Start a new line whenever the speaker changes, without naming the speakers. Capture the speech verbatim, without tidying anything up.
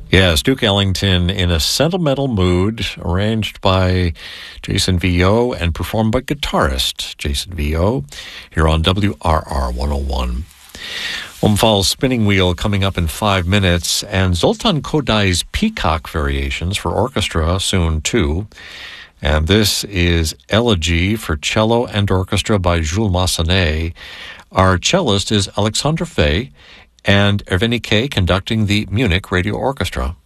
Yes, Duke Ellington in a sentimental mood, arranged by Jason Vio and performed by guitarist Jason Vio here on W R R one oh one. Omphale's Spinning Wheel coming up in five minutes, and Zoltan Kodai's Peacock Variations for orchestra soon too. And this is Elegy for cello and orchestra by Jules Massenet. Our cellist is Alexandre Fay, and Erwin Kay conducting the Munich Radio Orchestra.